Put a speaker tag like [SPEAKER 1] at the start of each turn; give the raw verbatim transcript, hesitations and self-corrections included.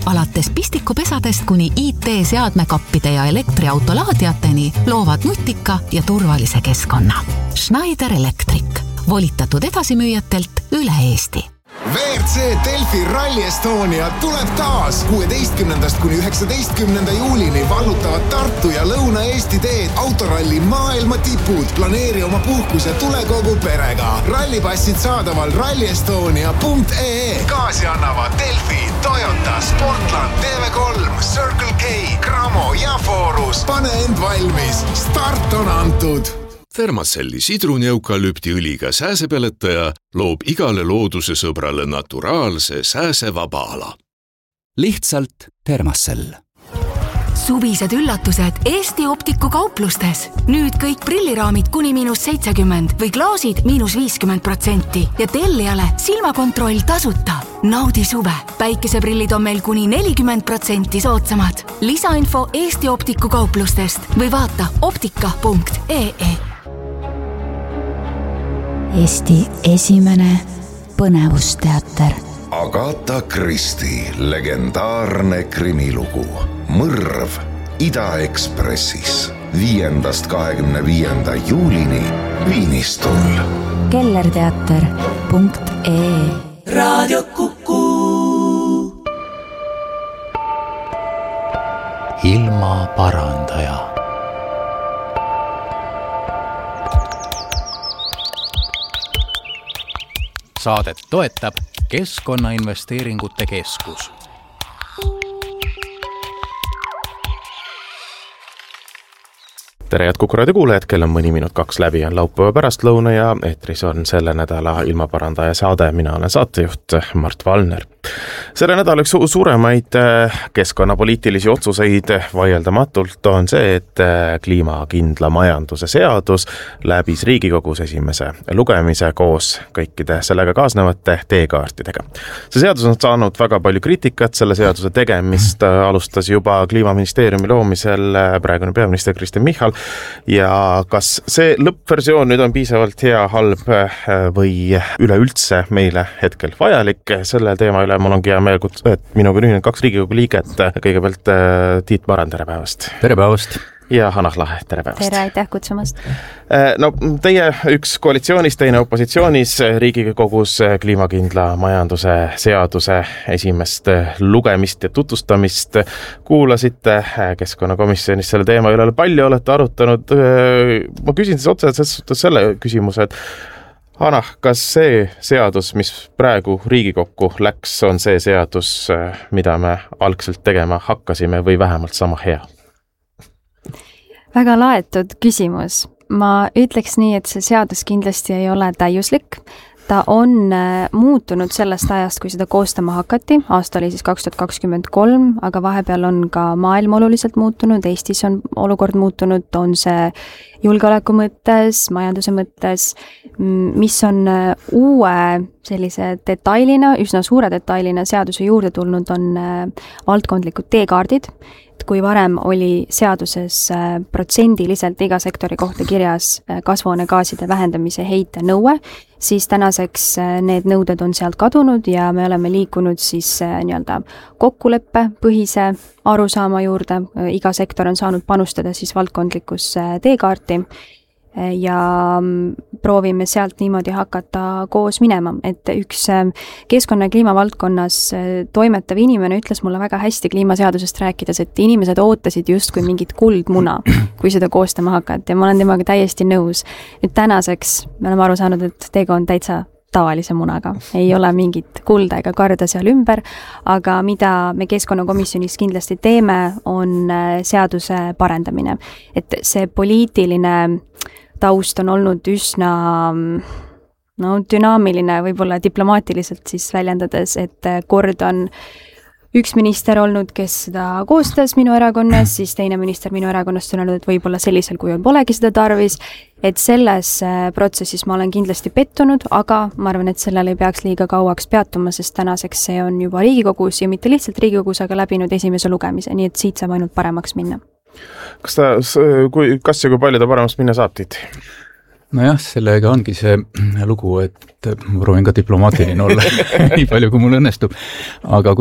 [SPEAKER 1] alates pistikupesadest kuni I T-seadmekappide ja elektriautolaadiateni loovad nutika ja turvalise keskkonna. Schneider Electric. Volitatud edasimüüjatelt üle Eesti.
[SPEAKER 2] V R C Delfi Rally Estonia tuleb taas kuueteistkümnendast kuni üheksateistkümnenda juulini vallutavad Tartu ja Lõuna-Eesti teed autoralli maailma tipud. Planeeri oma puhkus ja tule kogu perega. Rallipassid saadaval rally estonia punkt ee ee. Gaasi annavad Delfi, Toyota, Sportland, T V kolm, Circle K, Gramo ja Forus. Pane end valmis. Start on antud.
[SPEAKER 3] Thermacelli sidrunieukalüptiõliga sääsepeletaja loob igale looduse sõbrale naturaalse sääsevaba ala.
[SPEAKER 4] Lihtsalt Thermacell.
[SPEAKER 1] Suvised üllatused Eesti Optiku kauplustes. Nüüd kõik prilliraamid kuni miinus seitsekümmend või klaasid miinus viiskümmend protsenti ja tellijale silmakontroll tasuta. Naudi suve. Päikeseprillid on meil kuni nelikümmend protsenti soodsamad. Lisainfo Eesti Optiku kauplustest või vaata optika punkt ee ee.
[SPEAKER 5] Eesti esimene põnevusteater.
[SPEAKER 2] Agatha Christie legendaarne krimilugu Mõrv Ida-Ekspressis viiendast kahekümne viienda juulini Viinistul.
[SPEAKER 5] kellerteater punkt ee ee.
[SPEAKER 4] Raadio Kuku. Ilma parandaja. Saadet toetab Keskkonnainvesteeringute Keskus.
[SPEAKER 6] Tere head Kuku raadio kuulajad, kell on mõni minut kaks läbi, on laupäeva pärastlõuna ja eetris on selle nädala ilmaparandaja saade. Mina olen saatejuht Mart Valner. Selle nädal üks suuremaid keskkonnapoliitilisi otsuseid vaieldamatult on see, et kliimakindla majanduse seadus läbis Riigikogus esimese lugemise koos kõikide sellega kaasnevate teekaartidega. See seadus on saanud väga palju kriitikat, selle seaduse tegemist alustas juba Kliimaministeeriumi loomisel praegune peaminister Kristen Michal. Ja kas see lõppversioon nüüd on piisavalt hea, halb või üleüldse meile hetkel vajalik, selle teema üle mul ongi hea meel, et minuga nüüd kaks Riigikogu liiget. Kõigepealt Tiit Maran, tere päevast.
[SPEAKER 7] Tere päevast.
[SPEAKER 6] Ja Hanah Lahe, tere päevast.
[SPEAKER 5] Tere, aitäh kutsumast.
[SPEAKER 6] No, teie üks koalitsioonis, teine opositsioonis Riigikogus kliimakindla majanduse seaduse esimest lugemist ja tutvustamist kuulasite Keskkonnakomisjonis selle teema üle palju olete arutanud. Ma küsin siis otseselt selle küsimuse, et Hanah, kas see seadus, mis praegu Riigikokku läks, on see seadus, mida me algselt tegema hakkasime või vähemalt sama hea?
[SPEAKER 8] Väga laetud küsimus. Ma ütleks nii, et see seadus kindlasti ei ole täiuslik. Ta on muutunud sellest ajast, kui seda koostama hakati. Aasta oli siis kaks tuhat kakskümmend kolm, aga vahepeal on ka maailm oluliselt muutunud. Eestis on olukord muutunud, on see julgeoleku mõttes, majanduse mõttes, mis on uue sellise detailina, üsna suure detailina seaduse juurde tulnud, on valdkondlikud teekaardid. Kui varem oli seaduses protsendiliselt iga sektori kohta kirjas kasvuhoonegaaside vähendamise heite nõue, siis tänaseks need nõuded on sealt kadunud ja me oleme liikunud siis nii-öelda kokkuleppe põhise arusaama juurde. Iga sektor on saanud panustada siis valdkondlikus teekaarti ja proovime sealt niimoodi hakata koos minema, et üks keskkonna ja kliima valdkonnas toimetav inimene ütles mulle väga hästi kliimaseadusest rääkides, et inimesed ootasid justkui mingit kuldmuna, kui seda koostama hakati ja ma olen temaga täiesti nõus. Nüüd tänaseks me oleme aru saanud, et tegu on täitsa tavalise munaga. Ei ole mingit kulda ega karda seal ümber, aga mida me Keskkonnakomisjonis kindlasti teeme, on seaduse parendamine. Et see poliitiline taust on olnud üsna no, dünaamiline, võib-olla diplomaatiliselt siis väljendades, et kord on üks minister olnud, kes seda koostas minu erakonnas, siis teine minister minu erakonnast on olnud, et võib-olla sellisel kujul polegi seda tarvis, et selles protsessis ma olen kindlasti pettunud, aga ma arvan, et sellel ei peaks liiga kauaks peatuma, sest tänaseks see on juba Riigikogus ja mitte lihtsalt Riigikogus, aga läbinud esimese lugemise, nii et siit saab ainult paremaks minna.
[SPEAKER 6] Kas ta, kui, kas ja kui palju ta paremast minna saab, Tiit?
[SPEAKER 7] Nojah, sellega ongi see lugu, et ma proovin ka diplomaatiline olla nii palju, kui mul õnnestub. Aga